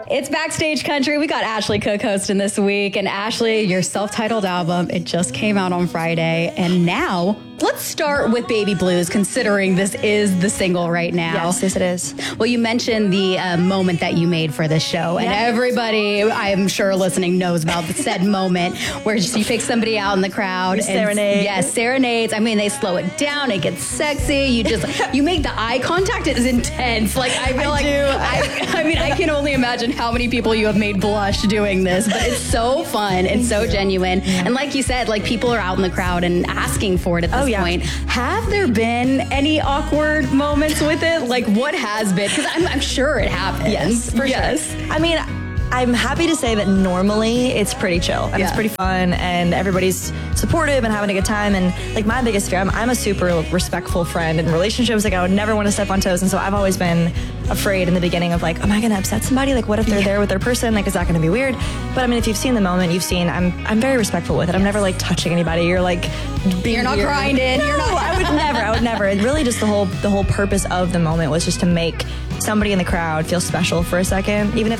It's Backstage Country. We got Ashley Cook hosting this week. And Ashley, your self-titled album, it just came out on Friday. And now, let's start with Baby Blues, considering this is the single right now. Yes, it is. Well, you mentioned the moment that you made for this show. And everybody, I'm sure listening, knows about the said moment where you pick somebody out in the crowd. We serenade. Yes, serenades. I mean, they slow it down. It gets sexy. You make the eye contact. It is intense. Like, I feel I mean, I can only imagine how many people you have made blush doing this, but it's so fun and so genuine. Yeah. And like you said, like, people are out in the crowd and asking for it at this point. Have there been any awkward moments with it? Like, what has been? Because I'm sure it happens. Yes, for sure. I mean, I'm happy to say that normally it's pretty chill and it's pretty fun and everybody's supportive and having a good time. And like, my biggest fear, I'm a super respectful friend in relationships. Like, I would never want to step on toes. And so I've always been afraid in the beginning of like, am I going to upset somebody? Like, what if they're there with their person? Like, is that going to be weird? But I mean, if you've seen the moment, you've seen, I'm very respectful with it. I'm never like touching anybody. You're like, you're not grinding. No, I would never. And really just the whole purpose of the moment was just to make somebody in the crowd feel special for a second, even if